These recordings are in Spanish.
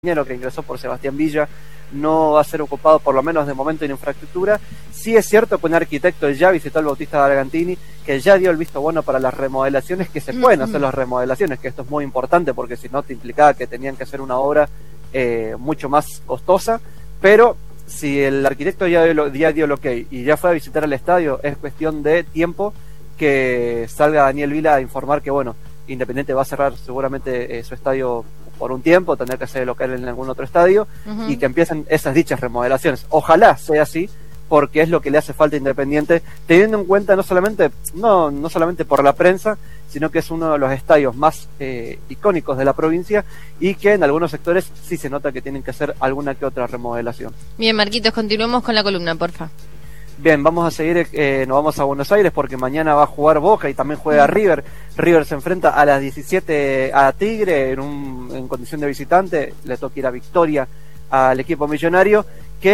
dinero que ingresó por Sebastián Villa no va a ser ocupado, por lo menos de momento, en infraestructura. Sí es cierto que un arquitecto ya visitó el Bautista de Argantini, que ya dio el visto bueno para las remodelaciones, que se pueden hacer las remodelaciones, que esto es muy importante porque si no te implicaba que tenían que hacer una obra mucho más costosa, pero si el arquitecto ya dio el ok y ya fue a visitar el estadio, es cuestión de tiempo que salga Daniel Vila a informar que, bueno, Independiente va a cerrar seguramente su estadio por un tiempo, tendrá que hacer el local en algún otro estadio, y que empiecen esas dichas remodelaciones. Ojalá sea así, porque es lo que le hace falta a Independiente, teniendo en cuenta no solamente por la prensa, sino que es uno de los estadios más icónicos de la provincia, y que en algunos sectores sí se nota que tienen que hacer alguna que otra remodelación. Bien, Marquitos, continuemos con la columna, porfa. Bien, vamos a seguir, nos vamos a Buenos Aires porque mañana va a jugar Boca y también juega River. River se enfrenta a las 17 a Tigre en condición de visitante, le toca ir a victoria al equipo millonario,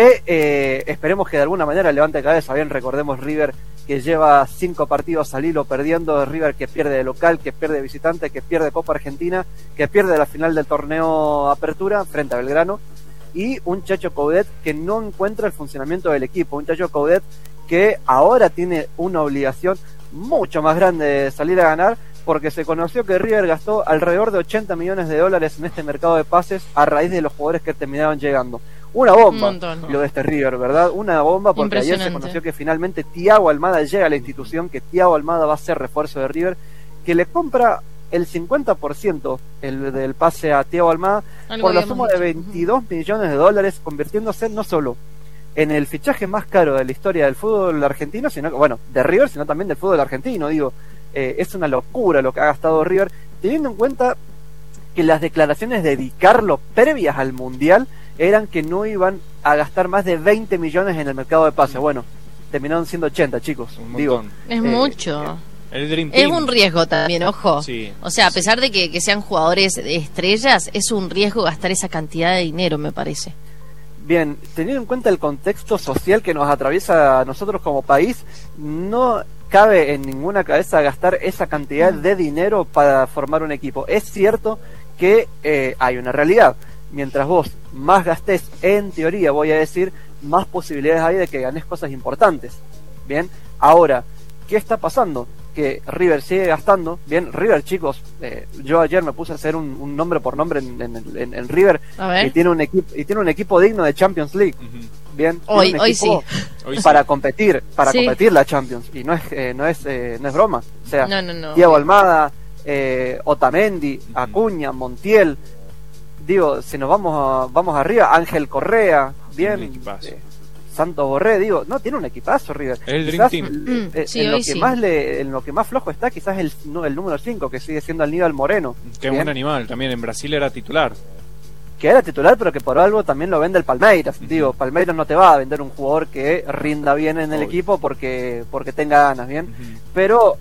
que esperemos que de alguna manera levante cabeza. Bien, recordemos River que lleva 5 partidos al hilo perdiendo, River que pierde de local, que pierde de visitante, que pierde Copa Argentina, que pierde la final del torneo Apertura frente a Belgrano, y un Chacho Coudet que no encuentra el funcionamiento del equipo, un Chacho Coudet que ahora tiene una obligación mucho más grande de salir a ganar, porque se conoció que River gastó alrededor de $80 millones en este mercado de pases a raíz de los jugadores que terminaban llegando. Una bomba lo de este River, ¿verdad? Una bomba, porque ayer se conoció que finalmente Thiago Almada llega a la institución, que Thiago Almada va a ser refuerzo de River, que le compra el 50% del pase a Thiago Almada por la suma de $22 millones, convirtiéndose no solo en el fichaje más caro de la historia del fútbol argentino, sino bueno, de River, sino también del fútbol argentino. Digo, es una locura lo que ha gastado River, teniendo en cuenta que las declaraciones de Di Carlo previas al Mundial eran que no iban a gastar más de 20 millones en el mercado de pases. Bueno, terminaron siendo 80, chicos. Digo, es mucho. El Dream Team. Es un riesgo también, ojo. Sí, o sea, a pesar de que sean jugadores estrellas, es un riesgo gastar esa cantidad de dinero, me parece. Bien, teniendo en cuenta el contexto social que nos atraviesa a nosotros como país, no cabe en ninguna cabeza gastar esa cantidad de dinero para formar un equipo. Es cierto que hay una realidad. Mientras vos más gastés, en teoría voy a decir, más posibilidades hay de que ganes cosas importantes. Bien, ahora, ¿qué está pasando? Que River sigue gastando. Bien, River, chicos, yo ayer me puse a hacer un nombre por nombre en River, y tiene un equipo digno de Champions League. Bien, hoy sí, para competir la Champions, y no es broma. O sea, no. Thiago Almada, Otamendi, Acuña, Montiel, digo, si nos vamos arriba, Ángel Correa, bien, Santos Borré, digo, no, tiene un equipazo River. El Dream Team. En lo que más flojo está quizás el número 5, que sigue siendo Aníbal Moreno. Que es un animal, también en Brasil era titular. Que era titular, pero que por algo también lo vende el Palmeiras. Digo, Palmeiras no te va a vender un jugador que rinda bien en el equipo porque tenga ganas, bien. Pero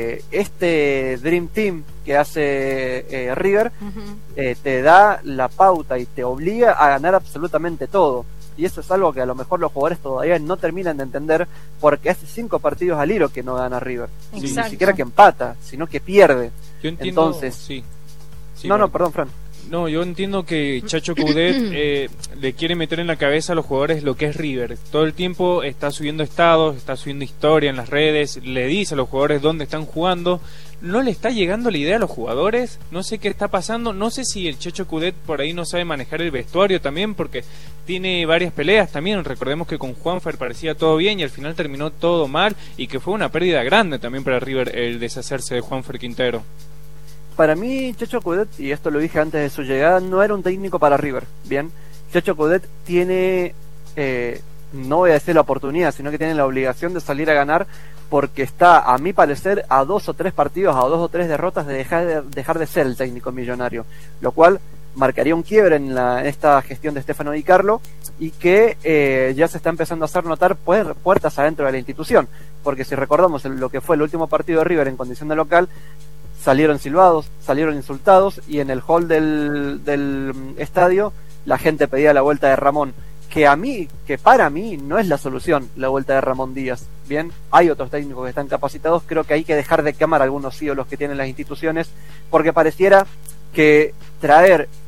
este Dream Team que hace River te da la pauta y te obliga a ganar absolutamente todo. Y eso es algo que a lo mejor los jugadores todavía no terminan de entender, porque hace 5 partidos al hilo que no gana River. Ni siquiera que empata, sino que pierde. Yo entiendo. Entonces, perdón, Fran. No, yo entiendo que Chacho Coudet le quiere meter en la cabeza a los jugadores lo que es River. Todo el tiempo está subiendo estados, está subiendo historia en las redes, le dice a los jugadores dónde están jugando. No le está llegando la idea a los jugadores, no sé qué está pasando, no sé si el Chacho Coudet por ahí no sabe manejar el vestuario también, porque tiene varias peleas también. Recordemos que con Juanfer parecía todo bien y al final terminó todo mal, y que fue una pérdida grande también para River el deshacerse de Juanfer Quintero. Para mí, Chacho Coudet, y esto lo dije antes de su llegada, no era un técnico para River. Bien, Chacho Coudet tiene, no voy a decir la oportunidad, sino que tiene la obligación de salir a ganar, porque está, a mi parecer, a 2 o 3 partidos, a 2 o 3 derrotas de dejar de ser el técnico millonario, lo cual marcaría un quiebre en esta gestión de Stefano Di Carlo, y que ya se está empezando a hacer notar puertas adentro de la institución, porque si recordamos lo que fue el último partido de River en condición de local, salieron silbados, salieron insultados, y en el hall del estadio la gente pedía la vuelta de Ramón, que para mí no es la solución la vuelta de Ramón Díaz. Bien, hay otros técnicos que están capacitados, creo que hay que dejar de quemar algunos ídolos que tienen las instituciones, porque pareciera que traer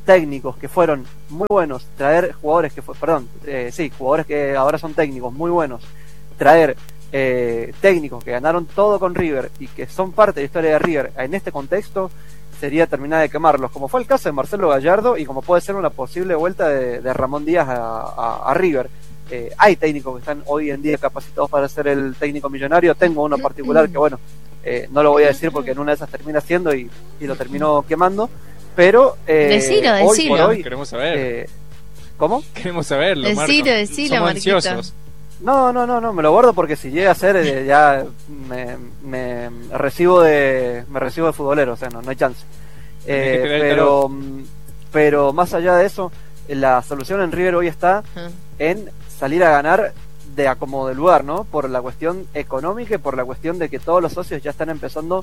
técnicos que fueron muy buenos, traer jugadores que jugadores que ahora son técnicos muy buenos, traer técnicos que ganaron todo con River y que son parte de la historia de River en este contexto, sería terminar de quemarlos, como fue el caso de Marcelo Gallardo y como puede ser una posible vuelta de Ramón Díaz a River. Hay técnicos que están hoy en día capacitados para ser el técnico millonario. Tengo uno particular que bueno, no lo voy a decir porque en una de esas termina siendo y lo terminó quemando, pero decilo. Hoy por hoy, queremos saber. ¿Cómo? Queremos saberlo, Decilo, Somos Marquito. ansiosos. No, me lo guardo porque si llega a ser ya me recibo de futbolero, o sea, no hay chance. Pero más allá de eso, la solución en River hoy está en salir a ganar de a como de lugar, ¿no? Por la cuestión económica y por la cuestión de que todos los socios ya están empezando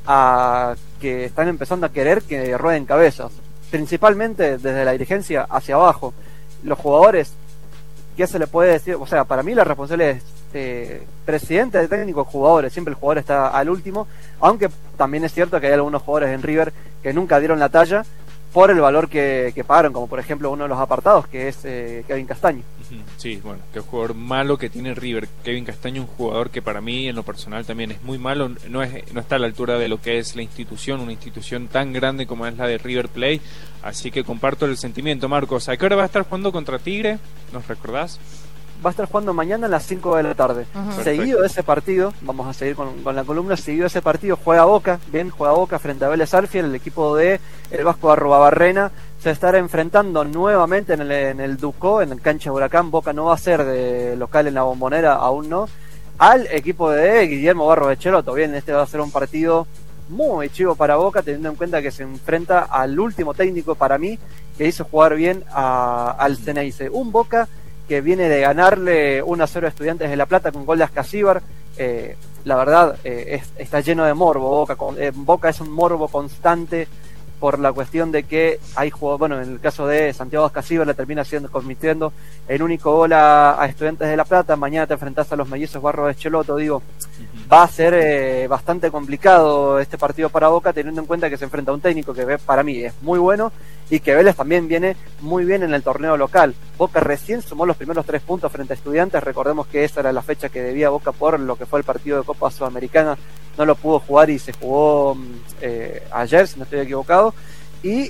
a querer que rueden cabezas, principalmente desde la dirigencia hacia abajo. Los jugadores, ¿qué se le puede decir? O sea, para mí la responsabilidad es presidente, de técnico, jugadores. Siempre el jugador está al último, aunque también es cierto que hay algunos jugadores en River que nunca dieron la talla por el valor que pagaron, como por ejemplo uno de los apartados, que es Kevin Castaño. Sí, bueno, qué jugador malo que tiene River. Kevin Castaño, un jugador que para mí en lo personal también es muy malo, no está a la altura de lo que es la institución, una institución tan grande como es la de River Plate, así que comparto el sentimiento. Marcos, ¿a qué hora va a estar jugando contra Tigre? ¿Nos recordás? Va a estar jugando mañana a las 5 de la tarde. Seguido de ese partido, vamos a seguir con la columna, seguido de ese partido juega Boca frente a Vélez Sarsfield, el equipo de el Vasco Arruabarrena se estará enfrentando nuevamente en el Ducó, en el cancha de Huracán. Boca no va a ser de local en la Bombonera, aún no, al equipo de Guillermo Barros Echeloto. Bien, este va a ser un partido muy chivo para Boca, teniendo en cuenta que se enfrenta al último técnico para mí que hizo jugar bien al Ceneice. Un Boca que viene de ganarle 1-0 a Estudiantes de La Plata con gol de Ascasíbar. La verdad, está lleno de morbo. Boca es un morbo constante por la cuestión de que hay jugadores, bueno, en el caso de Santiago Ascasíbar le termina convirtiendo el único gol a Estudiantes de La Plata. Mañana te enfrentás a los mellizos Barros de Echeloto. Va a ser bastante complicado este partido para Boca, teniendo en cuenta que se enfrenta a un técnico que para mí es muy bueno y que Vélez también viene muy bien en el torneo local. Boca recién sumó los primeros 3 puntos frente a Estudiantes. Recordemos que esa era la fecha que debía Boca por lo que fue el partido de Copa Sudamericana. No lo pudo jugar y se jugó ayer, si no estoy equivocado. Y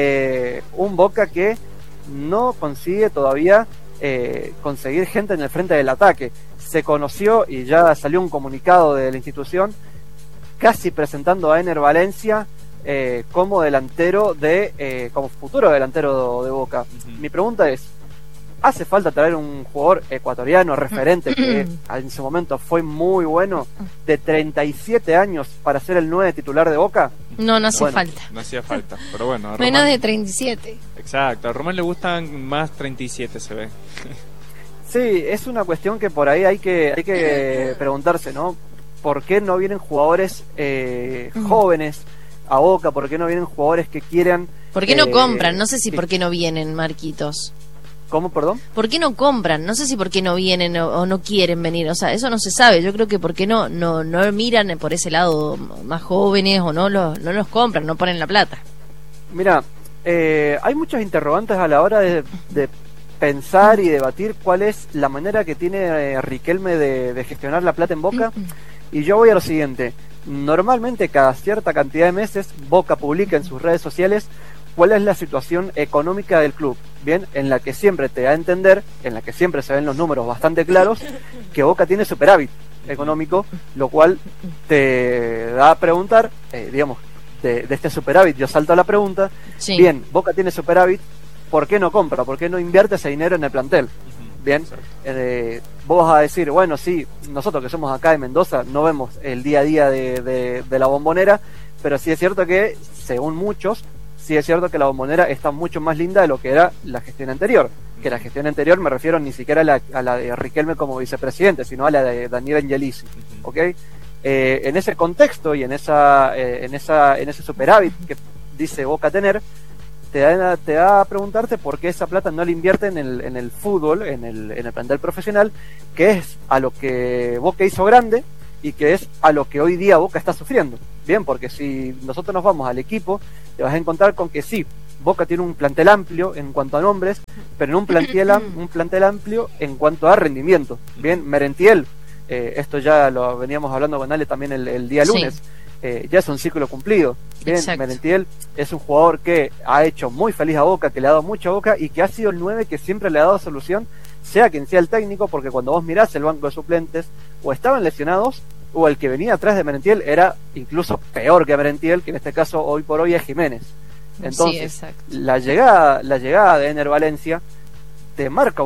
un Boca que no consigue todavía conseguir gente en el frente del ataque. Se conoció y ya salió un comunicado de la institución casi presentando a Ener Valencia como delantero como futuro delantero de Boca. Mi pregunta es, ¿hace falta traer un jugador ecuatoriano referente que en su momento fue muy bueno, de 37 años, para ser el 9 titular de Boca? No hace falta. No hacía falta, pero bueno. Menos de 37. Exacto, a Román le gustan más 37, se ve. Sí, es una cuestión que por ahí hay que preguntarse, ¿no? ¿Por qué no vienen jugadores jóvenes a Boca? ¿Por qué no vienen jugadores que quieran? ¿Por qué no compran? No sé si por qué no vienen, Marquitos. ¿Cómo, perdón? ¿Por qué no compran? No sé si por qué no vienen o no quieren venir. O sea, eso no se sabe. Yo creo que por qué no miran por ese lado más jóvenes o no los compran, no ponen la plata. Mira, hay muchos interrogantes a la hora de pensar y debatir cuál es la manera que tiene Riquelme de gestionar la plata en Boca. Y yo voy a lo siguiente. Normalmente cada cierta cantidad de meses Boca publica en sus redes sociales cuál es la situación económica del club, bien, en la que siempre te da a entender, en la que siempre se ven los números bastante claros, que Boca tiene superávit económico, lo cual te da a preguntar, digamos, de este superávit yo salto a la pregunta, sí. Bien, Boca tiene superávit, ¿por qué no compra? ¿Por qué no invierte ese dinero en el plantel? Bien, vos vas a decir, bueno, sí, nosotros que somos acá de Mendoza no vemos el día a día de la Bombonera, pero sí es cierto que, según muchos, sí es cierto que la Bombonera está mucho más linda de lo que era la gestión anterior. Que la gestión anterior me refiero ni siquiera a la de Riquelme como vicepresidente, sino a la de Daniel Angelici. ¿Ok? En ese contexto y en ese superávit que dice Boca tener, te da a preguntarte por qué esa plata no la invierte en el fútbol, en el plantel profesional, que es a lo que Boca hizo grande y que es a lo que hoy día Boca está sufriendo. Bien, porque si nosotros nos vamos al equipo, te vas a encontrar con que sí, Boca tiene un plantel amplio en cuanto a nombres, pero en un plantel amplio en cuanto a rendimiento. Bien, Merentiel, esto ya lo veníamos hablando con Ale también el día lunes, ya es un ciclo cumplido. Bien, exacto. Merentiel es un jugador que ha hecho muy feliz a Boca, que le ha dado mucha Boca y que ha sido el 9 que siempre le ha dado solución, sea quien sea el técnico, porque cuando vos mirás el banco de suplentes, o estaban lesionados, o el que venía atrás de Merentiel era incluso peor que Merentiel, que en este caso hoy por hoy es Jiménez. Entonces, la llegada de Ener Valencia te marca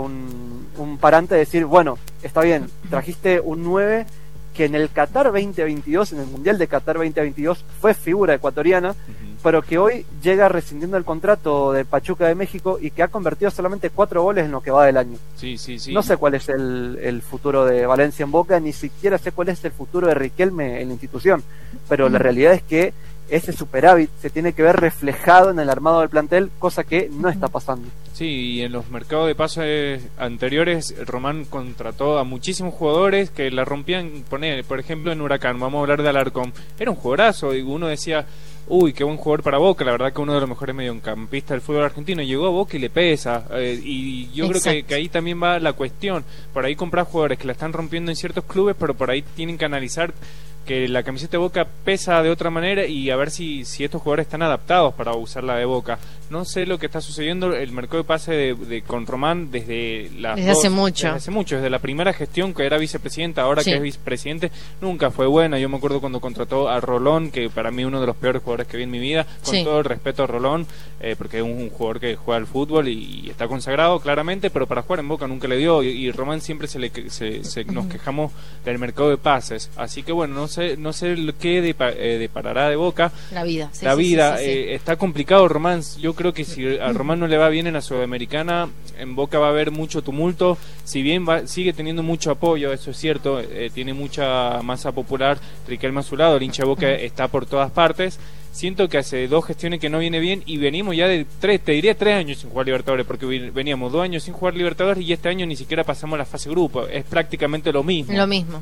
un parante de decir, bueno, está bien, trajiste un 9 que en el Qatar 2022, en el Mundial de Qatar 2022, fue figura ecuatoriana, pero que hoy llega rescindiendo el contrato de Pachuca de México y que ha convertido solamente 4 goles en lo que va del año. Sí. No sé cuál es el futuro de Valencia en Boca, ni siquiera sé cuál es el futuro de Riquelme en la institución, pero la realidad es que ese superávit se tiene que ver reflejado en el armado del plantel, cosa que no está pasando. Sí, y en los mercados de pases anteriores, Román contrató a muchísimos jugadores que la rompían. Por ejemplo, en Huracán, vamos a hablar de Alarcón, era un jugadorazo, y uno decía, uy, qué buen jugador para Boca, la verdad que uno de los mejores mediocampistas del fútbol argentino, llegó a Boca y le pesa, y yo creo que ahí también va la cuestión. Por ahí comprar jugadores que la están rompiendo en ciertos clubes, pero por ahí tienen que analizar que la camiseta de Boca pesa de otra manera y a ver si estos jugadores están adaptados para usarla de Boca. No sé lo que está sucediendo, el mercado de pase con Román desde hace mucho, desde la primera gestión que era vicepresidenta, ahora que es vicepresidente, nunca fue buena. Yo me acuerdo cuando contrató a Rolón, que para mí uno de los peores jugadores que vi en mi vida, con todo el respeto a Rolón, porque es un jugador que juega al fútbol y está consagrado claramente, pero para jugar en Boca nunca le dio, y Román siempre nos quejamos del mercado de pases, así que bueno, no sé qué deparará de Boca. La vida. Está complicado Román. Yo creo que si a Román no le va bien en la Sudamericana, en Boca va a haber mucho tumulto. Si bien sigue teniendo mucho apoyo, eso es cierto, tiene mucha masa popular, Riquelme a su lado, el hincha de Boca está por todas partes. Siento que hace 2 gestiones que no viene bien y venimos ya de 3 años sin jugar Libertadores, porque veníamos 2 años sin jugar Libertadores y este año ni siquiera pasamos la fase grupo. Es prácticamente lo mismo.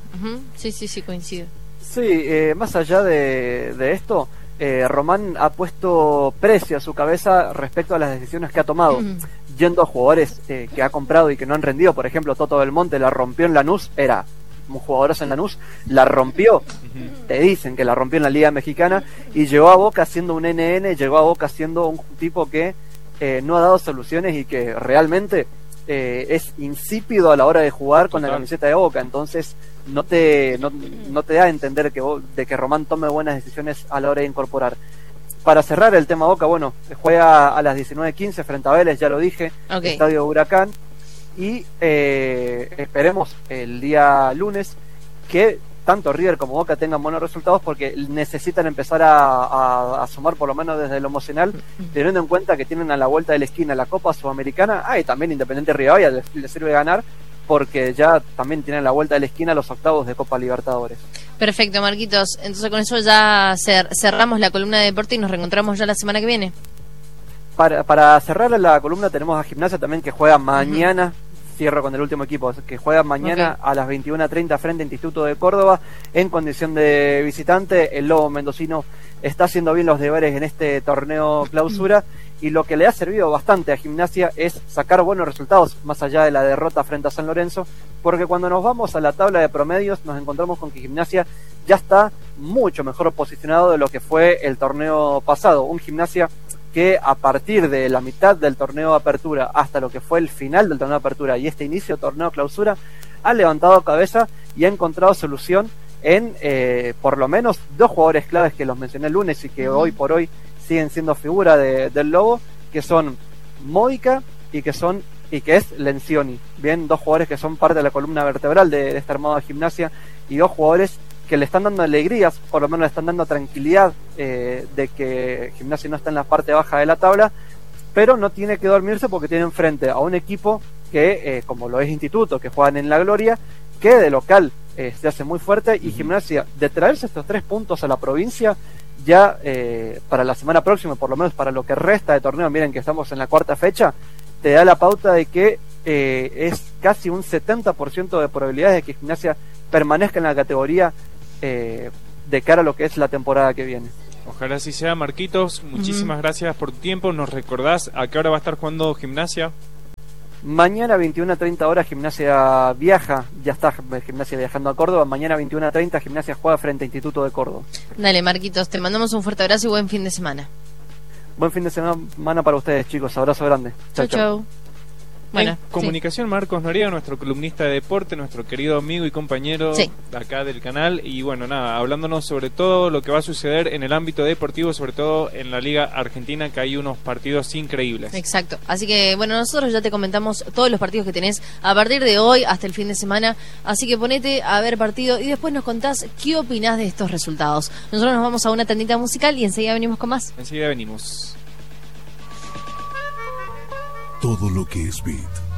Sí, coincido. Sí, más allá de esto, Román ha puesto precio a su cabeza respecto a las decisiones que ha tomado, yendo a jugadores que ha comprado y que no han rendido. Por ejemplo, Toto Belmonte la rompió en Lanús, era un jugadorazo en Lanús, la rompió, te dicen que la rompió en la Liga Mexicana, y llegó a Boca siendo un NN, llegó a Boca siendo un tipo que no ha dado soluciones y que realmente es insípido a la hora de jugar con la camiseta de Boca. Entonces no te da a entender de que Román tome buenas decisiones a la hora de incorporar. Para cerrar el tema Boca, bueno, juega a las 19:15 frente a Vélez, ya lo dije, Estadio Huracán, y esperemos el día lunes que tanto River como Boca tengan buenos resultados, porque necesitan empezar a sumar por lo menos desde lo emocional, teniendo en cuenta que tienen a la vuelta de la esquina la Copa Sudamericana, y también Independiente Rivadavia les sirve ganar, porque ya también tienen la vuelta de la esquina los octavos de Copa Libertadores. Perfecto, Marquitos, entonces con eso ya cerramos la columna de deporte y nos reencontramos ya la semana que viene. Para cerrar la columna tenemos a Gimnasia también, que juega mañana. Cierro con el último equipo, que juega mañana a las 21:30 frente al Instituto de Córdoba en condición de visitante. El Lobo mendocino está haciendo bien los deberes en este torneo clausura, y lo que le ha servido bastante a Gimnasia es sacar buenos resultados más allá de la derrota frente a San Lorenzo, porque cuando nos vamos a la tabla de promedios nos encontramos con que Gimnasia ya está mucho mejor posicionado de lo que fue el torneo pasado. Un Gimnasia que a partir de la mitad del torneo de apertura hasta lo que fue el final del torneo de apertura y este inicio del torneo de clausura, ha levantado cabeza y ha encontrado solución en por lo menos 2 jugadores claves que los mencioné el lunes y que hoy por hoy siguen siendo figura del Lobo, que son Módica y que es Lencioni. Bien, 2 jugadores que son parte de la columna vertebral de este armado de Gimnasia, y 2 jugadores que le están dando alegrías, por lo menos le están dando tranquilidad de que Gimnasia no está en la parte baja de la tabla, pero no tiene que dormirse porque tiene enfrente a un equipo que, como lo es Instituto, que juegan en la gloria, que de local se hace muy fuerte, y Gimnasia, de traerse estos 3 puntos a la provincia, ya para la semana próxima, por lo menos para lo que resta de torneo, miren que estamos en la 4ª fecha, te da la pauta de que es casi un 70% de probabilidades de que Gimnasia permanezca en la categoría de cara a lo que es la temporada que viene. Ojalá así sea. Marquitos, muchísimas gracias por tu tiempo. ¿Nos recordás a qué hora va a estar jugando Gimnasia? Mañana 21:30 horas Gimnasia viaja, ya está Gimnasia viajando a Córdoba. Mañana 21:30 Gimnasia juega frente a Instituto de Córdoba. Dale, Marquitos, te mandamos un fuerte abrazo y buen fin de semana. Buen fin de semana para ustedes, chicos. Abrazo grande. Chau, chau. Bueno, en comunicación, sí. Marcos Noriega, nuestro columnista de deporte, nuestro querido amigo y compañero acá del canal. Y bueno, nada, hablándonos sobre todo lo que va a suceder en el ámbito deportivo, sobre todo en la Liga Argentina, que hay unos partidos increíbles. Exacto. Así que, bueno, nosotros ya te comentamos todos los partidos que tenés a partir de hoy hasta el fin de semana. Así que ponete a ver partido y después nos contás qué opinás de estos resultados. Nosotros nos vamos a una tandita musical y enseguida venimos con más. Enseguida venimos. Todo lo que es beat